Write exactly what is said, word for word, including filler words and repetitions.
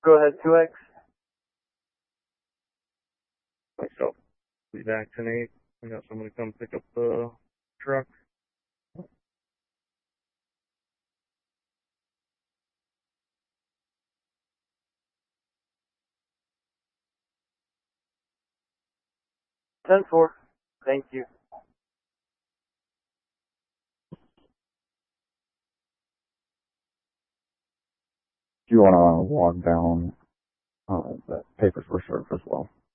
Go ahead, two X. Myself, we vaccinate. I got somebody come pick up the truck. ten four. Thank you. Do you want to log down uh, that papers were served as well?